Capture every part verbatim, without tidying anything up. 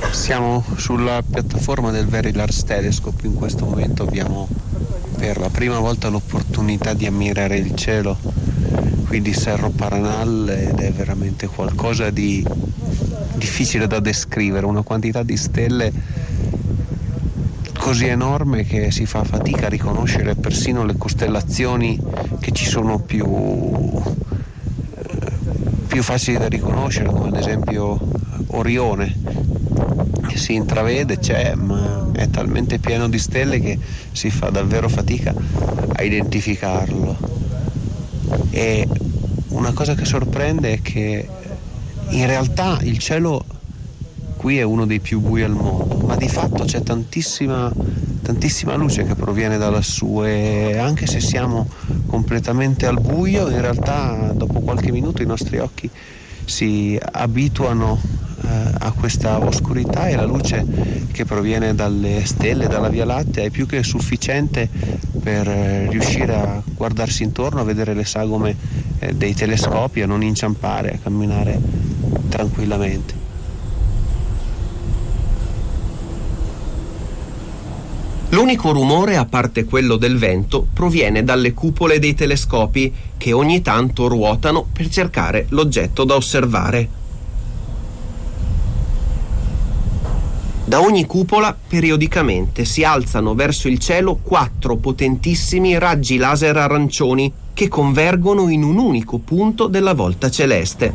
Siamo sulla piattaforma del Very Large Telescope. In questo momento abbiamo per la prima volta l'opportunità di ammirare il cielo qui di Cerro Paranal ed è veramente qualcosa di difficile da descrivere, una quantità di stelle così enorme che si fa fatica a riconoscere persino le costellazioni che ci sono più, eh, più facili da riconoscere, come ad esempio Orione. Si intravede, c'è, ma è talmente pieno di stelle che si fa davvero fatica a identificarlo. E una cosa che sorprende è che in realtà il cielo qui è uno dei più bui al mondo, ma di fatto c'è tantissima, tantissima luce che proviene da lassù e anche se siamo completamente al buio, in realtà dopo qualche minuto i nostri occhi si abituano eh, a questa oscurità e la luce che proviene dalle stelle, dalla Via Lattea è più che sufficiente per eh, riuscire a guardarsi intorno, a vedere le sagome eh, dei telescopi, a non inciampare, a camminare tranquillamente. L'unico rumore, a parte quello del vento, proviene dalle cupole dei telescopi che ogni tanto ruotano per cercare l'oggetto da osservare. Da ogni cupola periodicamente si alzano verso il cielo quattro potentissimi raggi laser arancioni che convergono in un unico punto della volta celeste.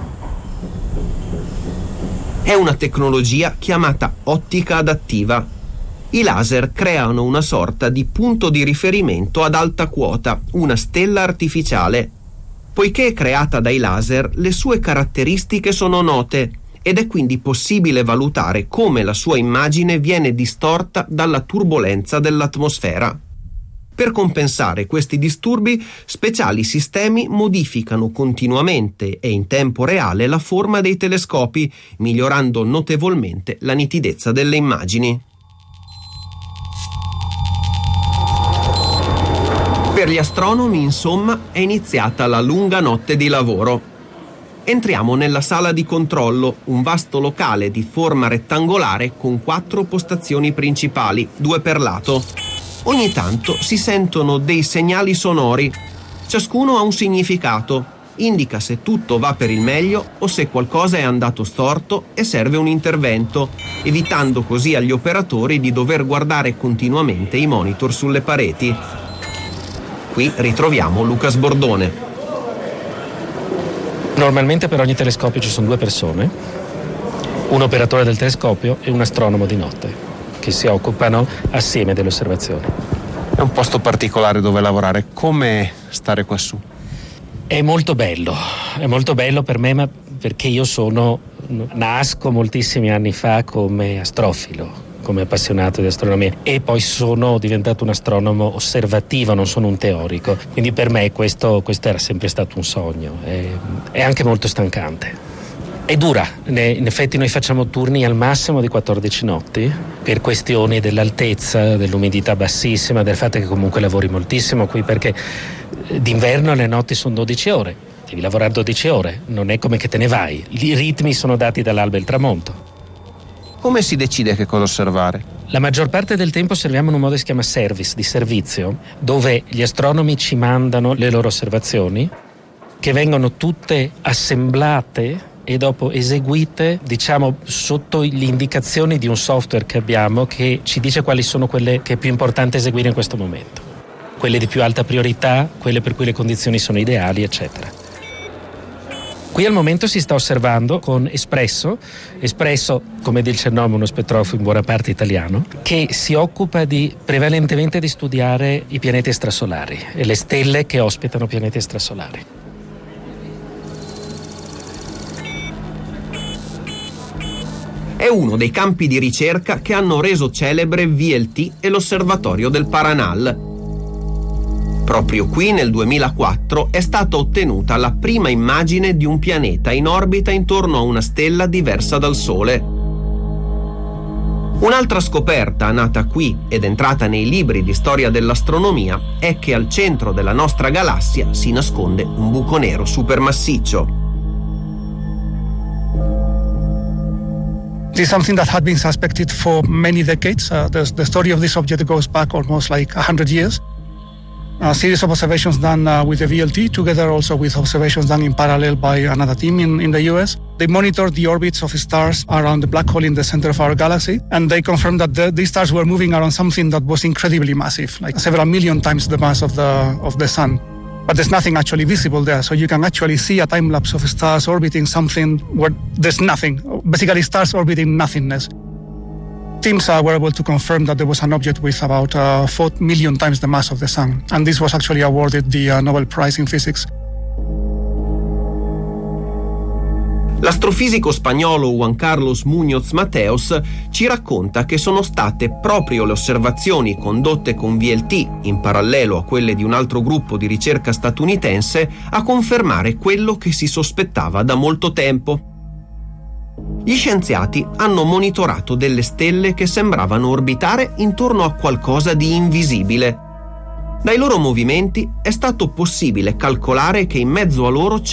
È una tecnologia chiamata ottica adattiva. I laser creano una sorta di punto di riferimento ad alta quota, una stella artificiale. Poiché è creata dai laser, le sue caratteristiche sono note ed è quindi possibile valutare come la sua immagine viene distorta dalla turbolenza dell'atmosfera. Per compensare questi disturbi, speciali sistemi modificano continuamente e in tempo reale la forma dei telescopi, migliorando notevolmente la nitidezza delle immagini. Per gli astronomi, insomma, è iniziata la lunga notte di lavoro. Entriamo nella sala di controllo, un vasto locale di forma rettangolare con quattro postazioni principali, due per lato. Ogni tanto si sentono dei segnali sonori. Ciascuno ha un significato. Indica se tutto va per il meglio o se qualcosa è andato storto e serve un intervento, evitando così agli operatori di dover guardare continuamente i monitor sulle pareti. Qui ritroviamo Lucas Bordone. Normalmente per ogni telescopio ci sono due persone, un operatore del telescopio e un astronomo di notte, che si occupano assieme delle osservazioni. È un posto particolare dove lavorare. Come stare quassù? È molto bello, è molto bello per me, ma perché io sono, nasco moltissimi anni fa come astrofilo, come appassionato di astronomia, e poi sono diventato un astronomo osservativo, non sono un teorico, quindi per me questo, questo era sempre stato un sogno. È, è anche molto stancante, è dura. In effetti noi facciamo turni al massimo di quattordici notti per questioni dell'altezza, dell'umidità bassissima, del fatto che comunque lavori moltissimo qui, perché d'inverno le notti sono dodici ore, devi lavorare dodici ore, non è come che te ne vai, i ritmi sono dati dall'alba e il tramonto. Come si decide che cosa osservare? La maggior parte del tempo osserviamo in un modo che si chiama service, di servizio, dove gli astronomi ci mandano le loro osservazioni, che vengono tutte assemblate e dopo eseguite, diciamo, sotto le indicazioni di un software che abbiamo che ci dice quali sono quelle che è più importante eseguire in questo momento, quelle di più alta priorità, quelle per cui le condizioni sono ideali, eccetera. Qui al momento si sta osservando con Espresso, Espresso, come dice il nome, uno spettrografo in buona parte italiano, che si occupa di prevalentemente di studiare i pianeti extrasolari e le stelle che ospitano pianeti extrasolari. È uno dei campi di ricerca che hanno reso celebre V L T e l'osservatorio del Paranal. Proprio qui nel duemilaquattro è stata ottenuta la prima immagine di un pianeta in orbita intorno a una stella diversa dal Sole. Un'altra scoperta nata qui ed entrata nei libri di storia dell'astronomia è che al centro della nostra galassia si nasconde un buco nero supermassiccio. This is something that had been suspected for many decades. Uh, the, the story of this object goes back almost like one hundred years. A series of observations done uh, with the V L T, together also with observations done in parallel by another team in, in the U S. They monitored the orbits of stars around the black hole in the center of our galaxy, and they confirmed that the, these stars were moving around something that was incredibly massive, like several million times the mass of the, of the sun. But there's nothing actually visible there, so you can actually see a time-lapse of stars orbiting something where there's nothing, basically stars orbiting nothingness. Teams uh, were able to confirm that there was an object with about uh, four million times the mass of the sun, and this was actually awarded the uh, Nobel Prize in Physics. L'astrofisico spagnolo Juan Carlos Muñoz Mateos ci racconta che sono state proprio le osservazioni condotte con V L T in parallelo a quelle di un altro gruppo di ricerca statunitense a confermare quello che si sospettava da molto tempo. Gli scienziati hanno monitorato delle stelle che sembravano orbitare intorno a qualcosa di invisibile. Dai loro movimenti è stato possibile calcolare che in mezzo a loro c'era